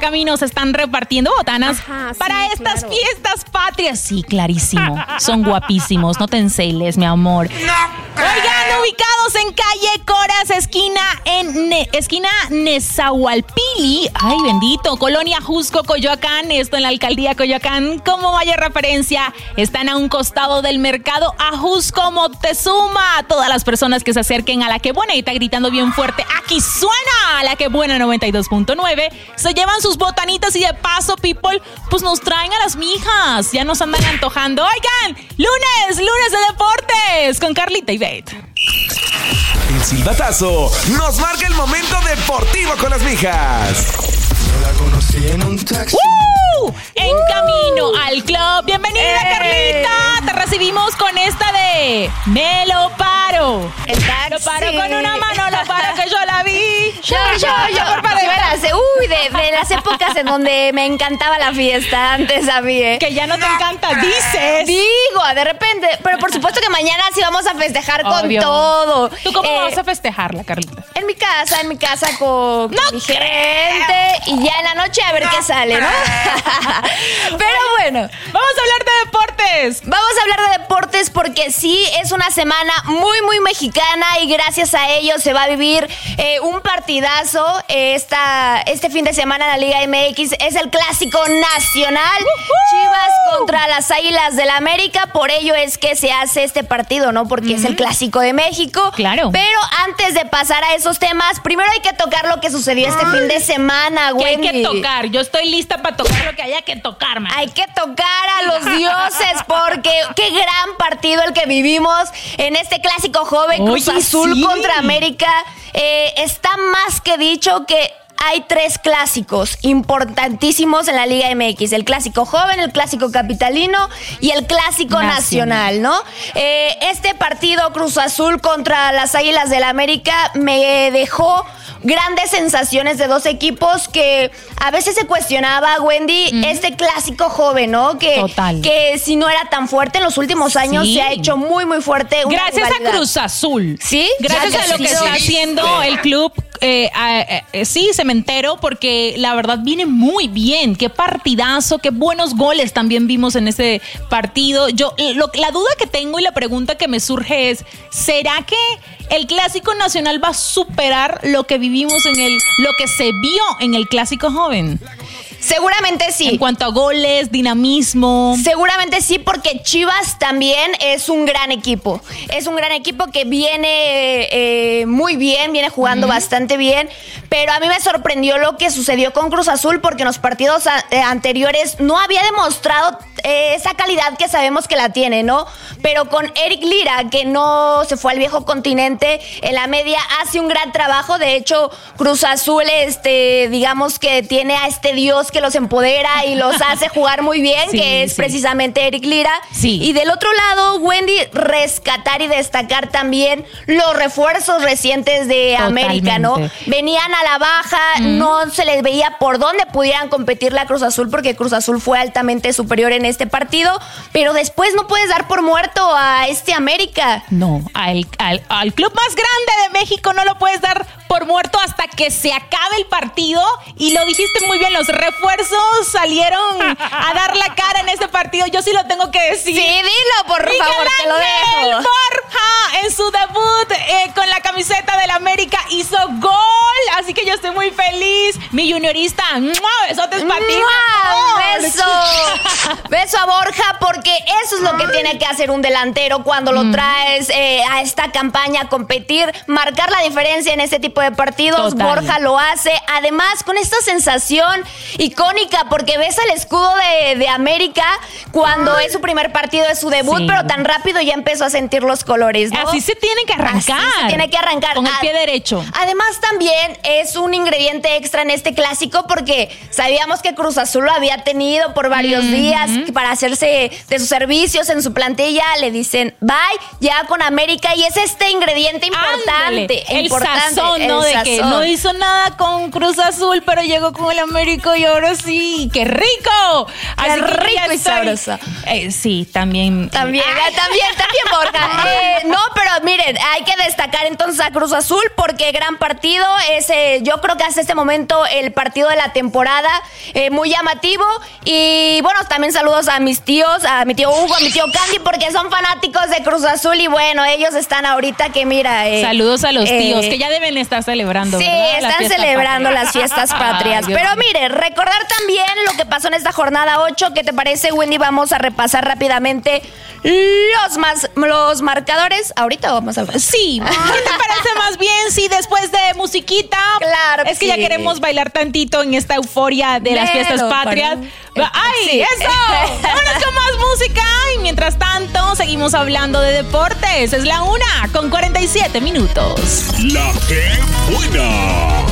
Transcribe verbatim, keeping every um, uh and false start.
Correcaminos están repartiendo botanas Ajá, para sí, estas claro. fiestas patrias. Sí, clarísimo. Son guapísimos, no te enceles, mi amor. Oigan, ubicados en calle Coras, esquina en Ne- esquina Nezahualpili. Ay, bendito. Colonia Jusco, Coyoacán. Esto en la alcaldía Coyoacán. Como vaya referencia, están a un costado del mercado Ajusco Moctezuma. Todas las personas que se acerquen a La Que Buena y está gritando bien fuerte: aquí suena La Que Buena noventa y dos punto nueve. Se llevan sus botanitas y de paso, people, pues nos traen a las mijas. Ya nos andan antojando. Oigan, lunes, lunes de deportes con Carlita y Beth. El silbatazo nos marca el momento deportivo con las mijas. La conocí en un taxi. ¡Uh! En camino al club. Bienvenida, ¡Eh! Carlita. Te recibimos con esta de Me lo paro. El taxi. Lo paro con una mano, lo paro que yo la vi. Yo, yo, yo, por favor, me la sé. Uy, de, de las épocas en donde me encantaba la fiesta antes a mí, ¿eh? Que ya no te encanta, dices. Digo, de repente, pero por supuesto que mañana sí vamos a festejar Obvio. con todo. ¿Tú cómo Eh, vas a festejarla, Carlita? En mi casa, en mi casa con, con ¡No mi creo! gente y ya en la noche a ver qué sale, ¿no? Pero bueno, Vamos a hablar de deportes. vamos a hablar de deportes porque sí, es una semana muy, muy mexicana y gracias a ello se va a vivir eh, un partidazo eh, esta, este fin de semana en la Liga M X. Es el Clásico Nacional. Chivas contra las Águilas del América. Por ello es que se hace este partido, ¿no? Porque es el Clásico de México. Claro. Pero antes de pasar a esos temas, primero hay que tocar lo que sucedió este fin de semana, ¿Qué hay Wendy. que tocar? Yo estoy lista para tocar lo que haya que tocar, man. Hay que tocar a los dioses porque qué gran partido el que vivimos en este clásico joven. Cruz Oye, Azul sí. contra América. Eh, está más que dicho que hay tres clásicos importantísimos en la Liga M X. El clásico joven, el clásico capitalino y el clásico nacional, Nacional. ¿no? Eh, este partido Cruz Azul contra las Águilas del América me dejó grandes sensaciones de dos equipos que a veces se cuestionaba, Wendy, mm. este clásico joven, ¿no? Que, Total. que si no era tan fuerte en los últimos años Sí. se ha hecho muy, muy fuerte. Una Gracias rivalidad. a Cruz Azul. ¿Sí? Gracias Ya a lo que sí. está haciendo el club. Eh, eh, eh, sí, cementero, porque la verdad viene muy bien. Qué partidazo, qué buenos goles también vimos en ese partido. Yo, lo, la duda que tengo y la pregunta que me surge es: ¿será que el Clásico Nacional va a superar lo que vivimos en el, lo que se vio en el Clásico Joven? Seguramente sí. En cuanto a goles, dinamismo. Seguramente sí, porque Chivas también es un gran equipo. Es un gran equipo que viene eh, muy bien, viene jugando uh-huh. bastante bien. Pero a mí me sorprendió lo que sucedió con Cruz Azul, porque en los partidos a, eh, anteriores no había demostrado eh, esa calidad que sabemos que la tiene, ¿no? Pero con Eric Lira, que no se fue al viejo continente, en la media hace un gran trabajo. De hecho, Cruz Azul, este, digamos que tiene a este dios que los empodera y los hace jugar muy bien, sí, que es sí. precisamente Eric Lira. Sí. Y del otro lado, Wendy, rescatar y destacar también los refuerzos recientes de Totalmente. América, ¿no? Venían a la baja, mm. no se les veía por dónde pudieran competir la Cruz Azul, porque Cruz Azul fue altamente superior en este partido, pero después no puedes dar por muerto a este América. No, al, al, al club más grande de México no lo puedes dar por muerto hasta que se acabe el partido. Y lo dijiste muy bien, los refuerzos salieron a dar la cara en este partido. Yo sí lo tengo que decir. Sí, dilo, por Miguel favor, te lo Ángel dejo. Borja, en su debut eh, con la camiseta del América, hizo gol. Así que yo estoy muy feliz. Mi juniorista, ¡mua! Besotes para ti. Beso. Beso a Borja, porque eso es lo que tiene que hacer un delantero cuando lo traes eh, a esta campaña a competir, marcar la diferencia en este tipo de partidos. Total. Borja lo hace. Además, con esta sensación icónica, porque ves el escudo de, de América cuando es su primer partido, es su debut, Sí. pero tan rápido ya empezó a sentir los colores, ¿no? Así se tiene que arrancar. Así se tiene que arrancar. Con el pie Ad- derecho. Además, también es un ingrediente extra en este clásico, porque sabíamos que Cruz Azul lo había tenido por varios mm-hmm. días para hacerse de sus servicios en su plantilla. Le dicen bye, ya con América, y es este ingrediente importante. Ándale, el importante, sazón, ¿no? el De sazón. que no hizo nada con Cruz Azul, pero llegó con el América y ahora sí. ¡Qué rico! Qué Así que rico ya y estoy- sabroso. Eh, sí, también. También, Ay. también, también, Borja. Eh, no, pero miren, hay que destacar entonces a Cruz Azul, porque gran partido es eh, yo creo que hasta este momento el partido de la temporada, eh, muy llamativo. Y bueno, también saludos a mis tíos, a mi tío Hugo, a mi tío Candy, porque son fanáticos de Cruz Azul y bueno, ellos están ahorita que mira... Eh, saludos a los eh, tíos, que ya deben estar celebrando, Sí, ¿verdad? están celebrando patria. Las fiestas patrias. Ay, pero mire, recordar también lo que pasó en esta jornada ocho. ¿Qué te parece, Wendy? Vamos a repasar rápidamente los más los marcadores. Ahorita vamos a ver. Sí, ¿qué te parece más bien si después de musiquita? Claro que Es que sí. ya queremos bailar tantito en esta euforia de las Pero, fiestas patrias. bueno, ¡Ay, sí. eso! Vámonos con más música. Y mientras tanto, seguimos hablando de deportes. Es la una con cuarenta y siete minutos. La que buena.